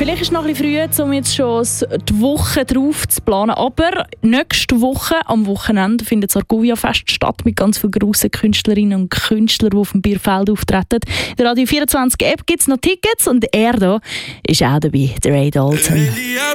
Vielleicht ist es noch ein bisschen früh, um jetzt schon die Woche drauf zu planen. Aber nächste Woche, am Wochenende, findet das Argovia-Fest statt mit ganz vielen grossen Künstlerinnen und Künstlern, die auf dem Bierfeld auftreten. In der Radio 24 App gibt es noch Tickets und er da ist auch dabei, der Ray Dalton.